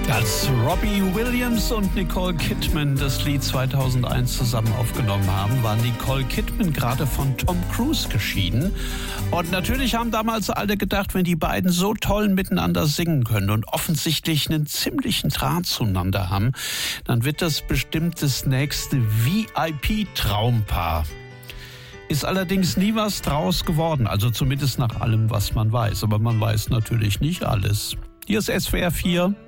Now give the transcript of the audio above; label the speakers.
Speaker 1: Als Robbie Williams und Nicole Kidman das Lied 2001 zusammen aufgenommen haben, war Nicole Kidman gerade von Tom Cruise geschieden. Und natürlich haben damals alle gedacht, wenn die beiden so toll miteinander singen können und offensichtlich einen ziemlichen Draht zueinander haben, dann wird das bestimmt das nächste VIP-Traumpaar. Ist allerdings nie was draus geworden, also zumindest nach allem, was man weiß. Aber man weiß natürlich nicht alles. Hier ist SWR 4.